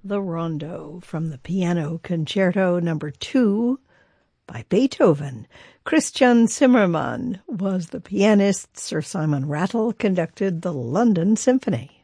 the Rondo from the Piano Concerto No. 2 by Beethoven. Christian Zimmermann was the pianist. Sir Simon Rattle conducted the London Symphony.